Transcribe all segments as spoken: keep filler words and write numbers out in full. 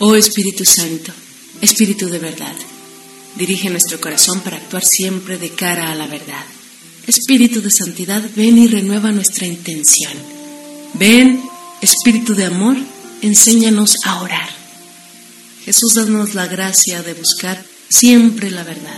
Oh Espíritu Santo, Espíritu de verdad, dirige nuestro corazón para actuar siempre de cara a la verdad. Espíritu de santidad, ven y renueva nuestra intención. Ven, Espíritu de amor, enséñanos a orar. Jesús, danos la gracia de buscar siempre la verdad.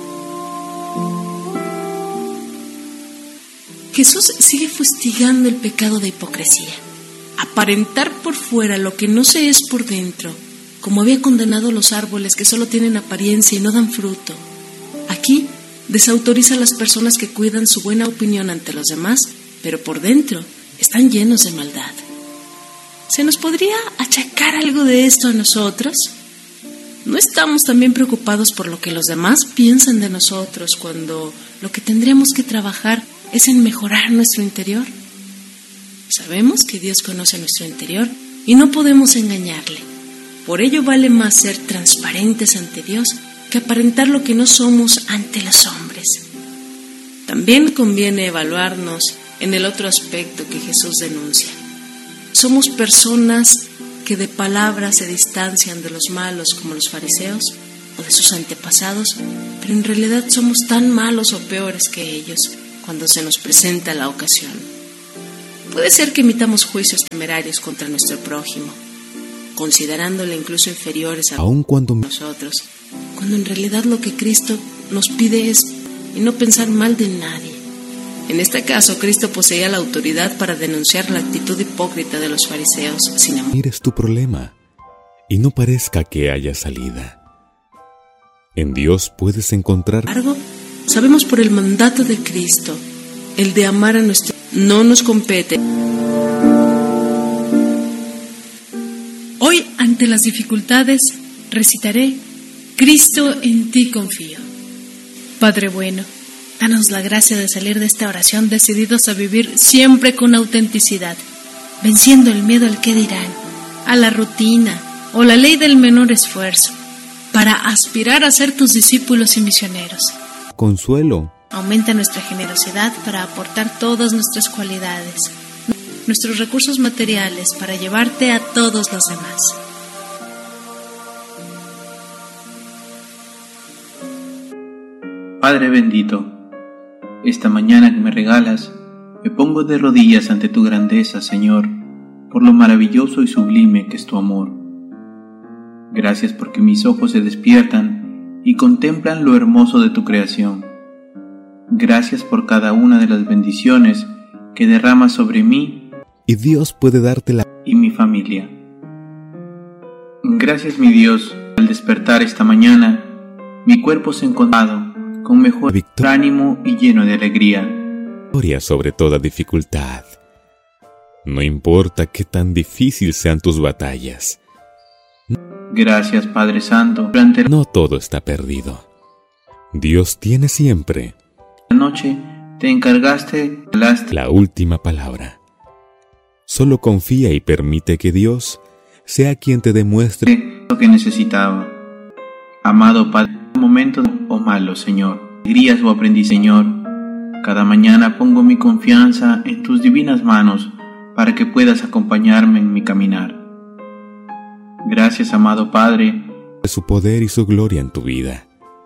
Jesús sigue fustigando el pecado de hipocresía. Aparentar por fuera lo que no se es por dentro, como había condenado los árboles que solo tienen apariencia y no dan fruto. Aquí desautoriza a las personas que cuidan su buena opinión ante los demás, pero por dentro están llenos de maldad. ¿Se nos podría achacar algo de esto a nosotros? ¿No estamos también preocupados por lo que los demás piensan de nosotros cuando lo que tendríamos que trabajar es en mejorar nuestro interior? Sabemos que Dios conoce nuestro interior y no podemos engañarle. Por ello vale más ser transparentes ante Dios que aparentar lo que no somos ante los hombres. También conviene evaluarnos en el otro aspecto que Jesús denuncia. Somos personas que de palabra se distancian de los malos como los fariseos o de sus antepasados, pero en realidad somos tan malos o peores que ellos cuando se nos presenta la ocasión. Puede ser que emitamos juicios temerarios contra nuestro prójimo, considerándole incluso inferiores a aun cuando nosotros, cuando en realidad lo que Cristo nos pide es y no pensar mal de nadie. En este caso, Cristo poseía la autoridad para denunciar la actitud hipócrita de los fariseos sin amor. mires tu problema y no parezca que haya salida. En Dios puedes encontrar. Sin embargo, sabemos por el mandato de Cristo, el de amar a nuestro, no nos compete. Hoy, ante las dificultades, recitaré: Cristo, en ti confío. Padre bueno, danos la gracia de salir de esta oración decididos a vivir siempre con autenticidad, venciendo el miedo al qué dirán, a la rutina o la ley del menor esfuerzo, para aspirar a ser tus discípulos y misioneros. Consuelo. Aumenta nuestra generosidad para aportar todas nuestras cualidades, nuestros recursos materiales para llevarte a todos los demás. Padre bendito, esta mañana que me regalas, me pongo de rodillas ante tu grandeza, Señor, por lo maravilloso y sublime que es tu amor. Gracias porque mis ojos se despiertan y contemplan lo hermoso de tu creación. Gracias por cada una de las bendiciones que derramas sobre mí y Dios puede darte la y mi familia. Gracias, mi Dios, al despertar esta mañana, mi cuerpo se ha encontrado con mejor victoria, ánimo y lleno de alegría. Victoria sobre toda dificultad. No importa qué tan difícil sean tus batallas. Gracias, Padre Santo. Durante No todo está perdido. Dios tiene siempre la noche te encargaste la última palabra. Solo confía y permite que Dios sea quien te demuestre lo que necesitaba. Amado Padre, momento o malo, Señor, alegrías o aprendí, Señor, cada mañana pongo mi confianza en tus divinas manos para que puedas acompañarme en mi caminar. Gracias, amado Padre, de su poder y su gloria en tu vida.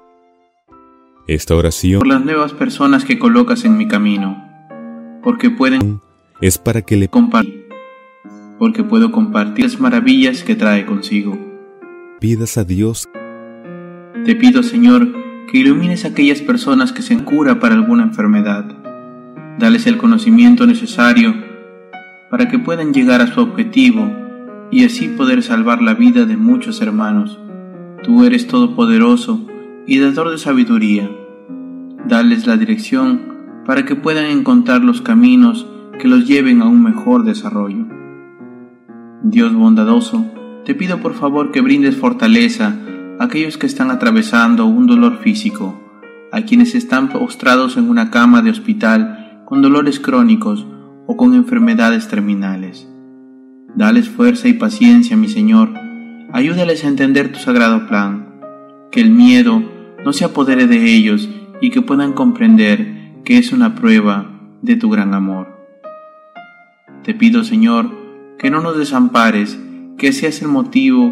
Esta oración por las nuevas personas que colocas en mi camino, porque pueden es para que le compartir, porque puedo compartir las maravillas que trae consigo. Pidas a Dios. Te pido, Señor, que ilumines a aquellas personas que se cura para alguna enfermedad. Dales el conocimiento necesario para que puedan llegar a su objetivo y así poder salvar la vida de muchos hermanos. Tú eres todopoderoso y dador de sabiduría. Dales la dirección para que puedan encontrar los caminos que los lleven a un mejor desarrollo. Dios bondadoso, te pido por favor que brindes fortaleza a aquellos que están atravesando un dolor físico, a quienes están postrados en una cama de hospital con dolores crónicos o con enfermedades terminales. Dales fuerza y paciencia, mi Señor. Ayúdales a entender tu sagrado plan, que el miedo no se apodere de ellos y que puedan comprender que es una prueba de tu gran amor. Te pido, Señor, que no nos desampares, que seas el motivo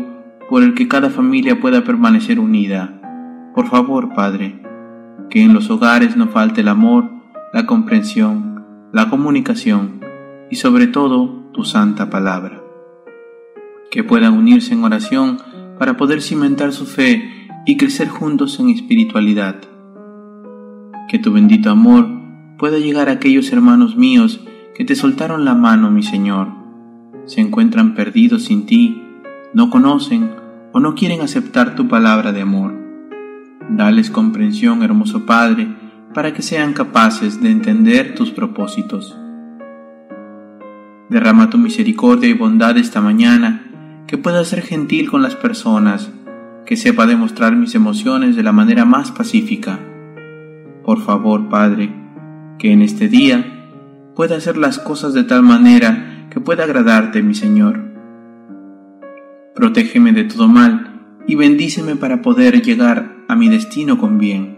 por el que cada familia pueda permanecer unida. Por favor, Padre, que en los hogares no falte el amor, la comprensión, la comunicación y sobre todo tu santa palabra. Que puedan unirse en oración para poder cimentar su fe y crecer juntos en espiritualidad. Que tu bendito amor pueda llegar a aquellos hermanos míos que te soltaron la mano, mi Señor. Se encuentran perdidos sin ti, no conocen o no quieren aceptar tu palabra de amor. Dales comprensión, hermoso Padre, para que sean capaces de entender tus propósitos. Derrama tu misericordia y bondad esta mañana, que pueda ser gentil con las personas, que sepa demostrar mis emociones de la manera más pacífica. Por favor, Padre, que en este día pueda hacer las cosas de tal manera que pueda agradarte, mi Señor. Protégeme de todo mal y bendíceme para poder llegar a mi destino con bien,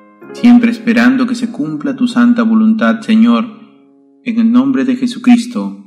siempre esperando que se cumpla tu santa voluntad, Señor, en el nombre de Jesucristo.